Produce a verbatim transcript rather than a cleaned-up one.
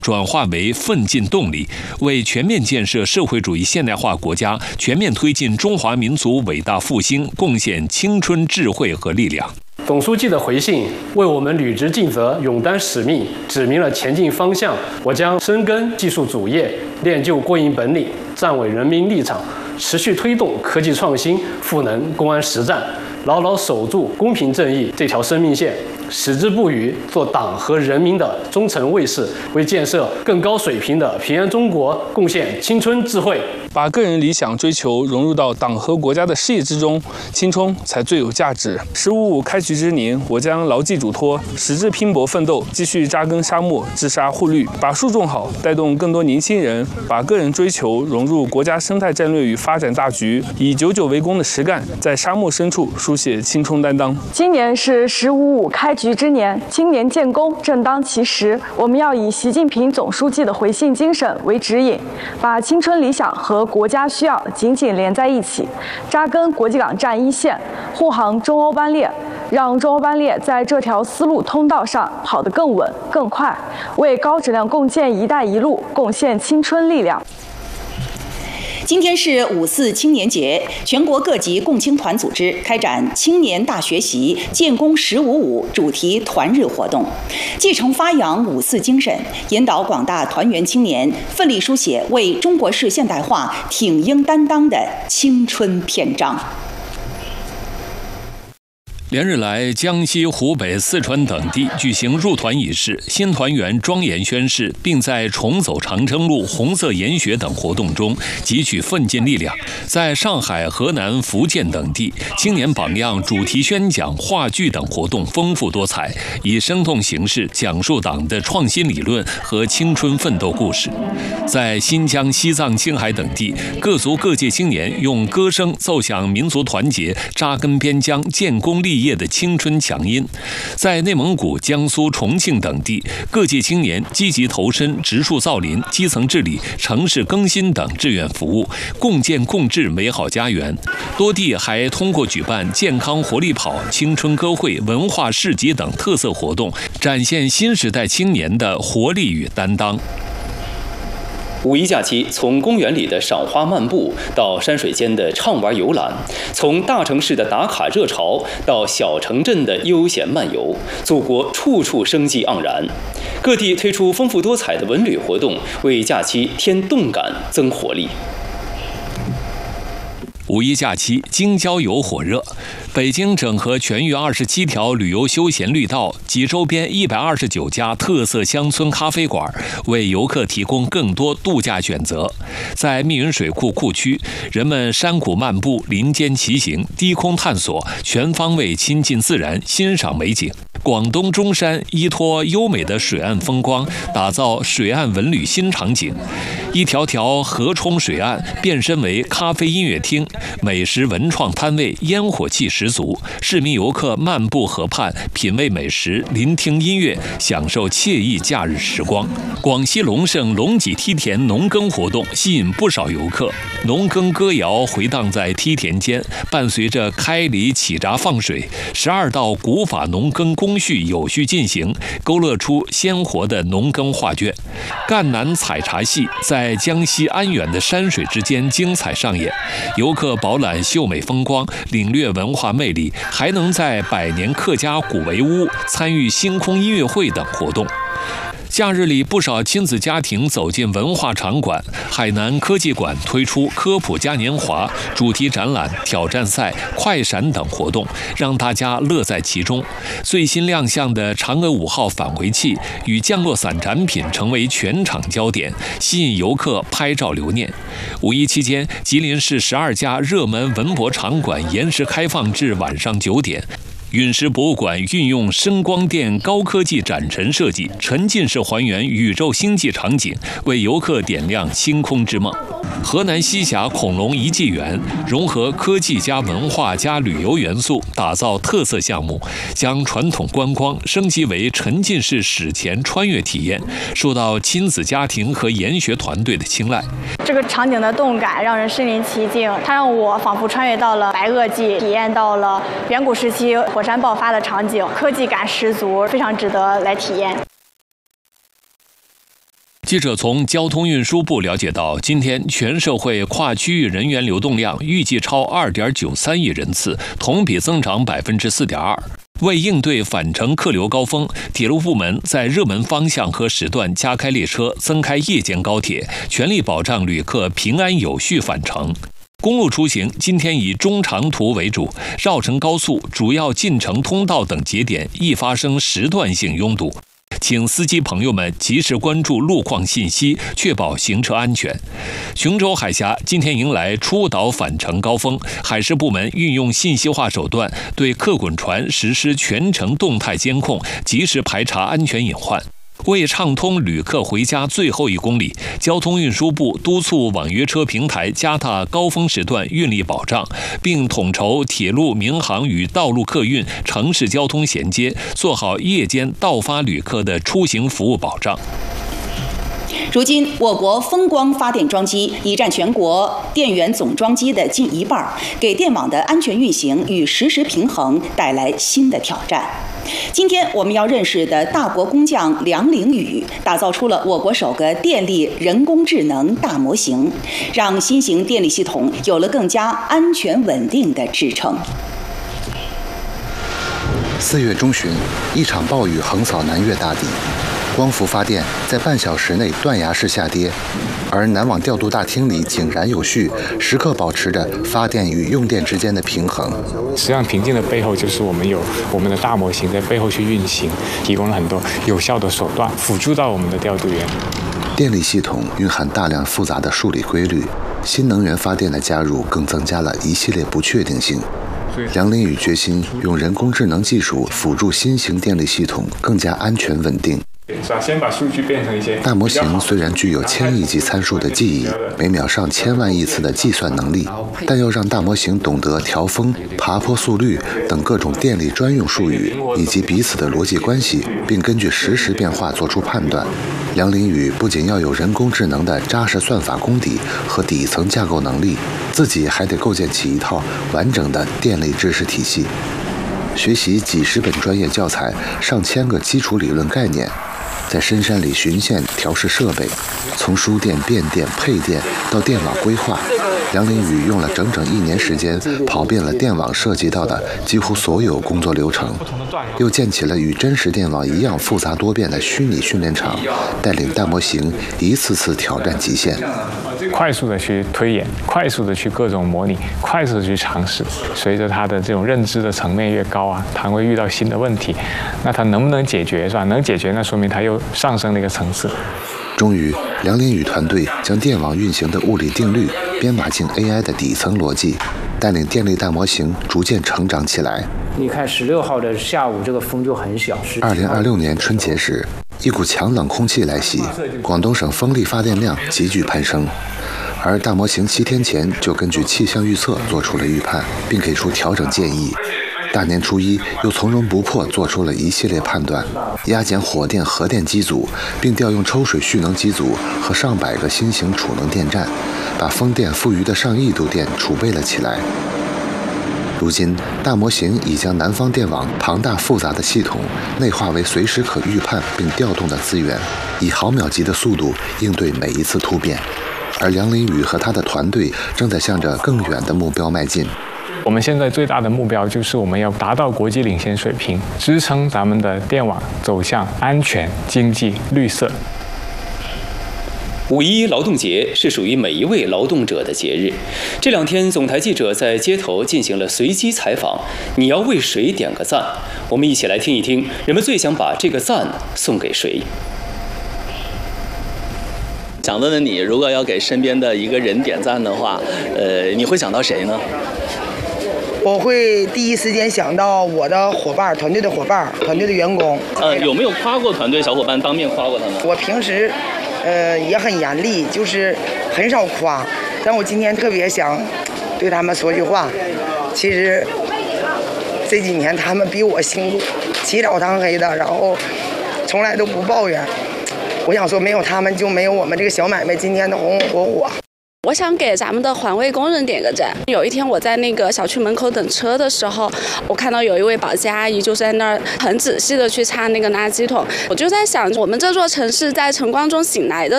转化为奋进动力，为全面建设社会主义现代化国家、全面推进中华民族伟大复兴贡献青春智慧和力量。 总书记的回信为我们履职尽责、勇担使命指明了前进方向。我将深耕技术主业，练就过硬本领，站稳人民立场，持续推动科技创新、赋能公安实战，牢牢守住公平正义这条生命线，矢志不渝，做党和人民的忠诚卫士，为建设更高水平的平安中国贡献青春智慧。 把个人理想追求融入到党和国家的事业之中，青春才最有价值。十五五开局之年，我将牢记嘱托，矢志拼搏奋斗，继续扎根沙漠，治沙护绿，把树种好，带动更多年轻人把个人追求融入国家生态战略与发展大局，以九九为功的实干，在沙漠深处书写青春担当。 今年是十五五开局之年，青年建功正当其时，我们要以习近平总书记的回信精神为指引，把青春理想和国家需要紧紧连在一起，扎根国际港站一线，护航中欧班列，让中欧班列在这条丝路通道上跑得更稳更快，为高质量共建“一带一路”贡献青春力量。 今天是五四青年节，全国各级共青团组织开展青年大学习建功十五五主题团日活动，继承发扬五四精神，引导广大团员青年奋力书写为中国式现代化挺膺担当的青春篇章。 连日来，江西、湖北、四川等地举行入团仪式，新团员庄严宣誓，并在重走长征路、红色研学等活动中汲取奋进力量。在上海、河南、福建等地，青年榜样主题宣讲、话剧等活动丰富多彩，以生动形式讲述党的创新理论和青春奋斗故事。在新疆、西藏、青海等地，各族各界青年用歌声奏响民族团结、扎根边疆、建功立业的青春强音。在内蒙古、江苏、重庆等地，各界青年积极投身植树造林、基层治理、城市更新等志愿服务，共建共治美好家园。多地还通过举办健康活力跑、青春歌会、文化市集等特色活动，展现新时代青年的活力与担当。 五一假期，从公园里的赏花漫步到山水间的畅玩游览，从大城市的打卡热潮到小城镇的悠闲漫游，祖国处处生机盎然。各地推出丰富多彩的文旅活动，为假期添动感、增活力。 五一假期，京郊游火热。北京整合全域二十七条旅游休闲绿道及周边一百二十九家特色乡村咖啡馆，为游客提供更多度假选择。在密云水库库区，人们山谷漫步、林间骑行、低空探索，全方位亲近自然，欣赏美景。广东中山依托优美的水岸风光，打造水岸文旅新场景。一条条河冲水岸变身为咖啡音乐厅，美食文创摊位烟火气十足，市民游客漫步河畔，品味美食，聆听音乐，享受惬意假日时光。广西隆盛龙脊梯田农耕活动吸引不少游客，农耕歌谣回荡在梯田间，伴随着开犁起闸放水，十二道古法农耕工序有序进行，勾勒出鲜活的农耕画卷。赣南采茶戏在江西安远的山水之间精彩上演，游客饱览秀美风光，领略文化魅力，还能在百年客家古围屋参与星空音乐会等活动。假日里，不少亲子家庭走进文化场馆。海南科技馆推出科普嘉年华、主题展览、挑战赛、快闪等活动，让大家乐在其中。最新亮相的嫦娥五号返回器与降落伞展品成为全场焦点，吸引游客拍照留念。五一期间，吉林市十二家热门文博场馆延时开放至晚上九点。陨石博物馆运用声光电高科技展陈设计，沉浸式还原宇宙星际场景，为游客点亮星空之梦。河南西峡恐龙遗迹园融合科技加文化加旅游元素，打造特色项目，将传统观光升级为沉浸式史前穿越体验，受到亲子家庭和研学团队的青睐。 这个场景的动感让人身临其境，它让我仿佛穿越到了白垩纪，体验到了远古时期火山爆发的场景，科技感十足，非常值得来体验。 记者从交通运输部了解到，今天全社会跨区域人员流动量预计超 二点九三亿人次，同比增长 百分之四点二。为应对返程客流高峰，铁路部门在热门方向和时段加开列车，增开夜间高铁，全力保障旅客平安有序返程。公路出行今天以中长途为主，绕城高速、主要进城通道等节点易发生时段性拥堵。请司机朋友们及时关注路况信息，确保行车安全。琼州海峡今天迎来出岛返程高峰，海事部门运用信息化手段，对客滚船实施全程动态监控，及时排查安全隐患。为畅通旅客回家最后一公里，交通运输部督促网约车平台加大高峰时段运力保障，并统筹铁路、民航与道路客运、城市交通衔接，做好夜间到发旅客的出行服务保障。 如今，我国风光发电装机已占全国电源总装机的近一半，给电网的安全运行与实时平衡带来新的挑战。今天我们要认识的大国工匠梁凌宇，打造出了我国首个电力人工智能大模型，让新型电力系统有了更加安全稳定的支撑。 四月中旬，一场暴雨横扫南粤大地，光伏发电在半小时内断崖式下跌，而南网调度大厅里井然有序，时刻保持着发电与用电之间的平衡。 实际上，平静的背后就是我们有我们的大模型在背后去运行，提供了很多有效的手段，辅助到我们的调度员。 电力系统蕴含大量复杂的数理规律，新能源发电的加入更增加了一系列不确定性。梁凌宇决心用人工智能技术辅助新型电力系统更加安全稳定。 先把数据变成一些大模型虽然具有千亿级参数的记忆，每秒上千万亿次的计算能力，但要让大模型懂得调峰、爬坡速率等各种电力专用术语以及彼此的逻辑关系，并根据实时变化做出判断。梁凌宇不仅要有人工智能的扎实算法功底和底层架构能力，自己还得构建起一套完整的电力知识体系，学习几十本专业教材、上千个基础理论概念，在深山里巡线调试设备，从输电、变电、配电到电网规划，梁凌宇用了整整一年时间，跑遍了电网涉及到的几乎所有工作流程，又建起了与真实电网一样复杂多变的虚拟训练场，带领大模型一次次挑战极限。 快速的去推演，快速的去各种模拟，快速的去尝试。随着他的这种认知的层面越高啊，他会遇到新的问题，那他能不能解决是吧？能解决，那说明他又上升了一个层次。 终于，梁凌宇团队将电网运行的物理定律编码进 A I 的底层逻辑，带领电力大模型逐渐成长起来。 你看十六号的下午，这个风就很小。 二零二六年春节时，一股强冷空气来袭，广东省风力发电量急剧攀升。而大模型七天前就根据气象预测做出了预判，并给出调整建议。大年初一又从容不迫做出了一系列判断，压减火电、核电机组，并调用抽水蓄能机组和上百个新型储能电站，把风电富余的上亿度电储备了起来。如今，大模型已将南方电网庞大复杂的系统内化为随时可预判并调动的资源，以毫秒级的速度应对每一次突变。而梁凌宇和他的团队正在向着更远的目标迈进。 我们现在最大的目标就是我们要达到国际领先水平，支撑咱们的电网走向安全、经济、绿色。 五一劳动节是属于每一位劳动者的节日。这两天，总台记者在街头进行了随机采访。你要为谁点个赞？我们一起来听一听，人们最想把这个赞送给谁？ 想问问你，如果要给身边的一个人点赞的话，呃，你会想到谁呢？ 我会第一时间想到我的伙伴、团队的伙伴、团队的员工。 呃，有没有夸过团队小伙伴，当面夸过他们？ 我平时，呃，也很严厉，就是很少夸。但我今天特别想对他们说句话。其实这几年他们比我辛苦，起早贪黑的，然后从来都不抱怨。我想说，没有他们就没有我们这个小买卖今天的红红火火。 我想给咱们的环卫工人点个赞。有一天我在那个小区门口等车的时候，我看到有一位保洁阿姨就在那儿很仔细的去擦那个垃圾桶。我就在想，我们这座城市在晨光中醒来的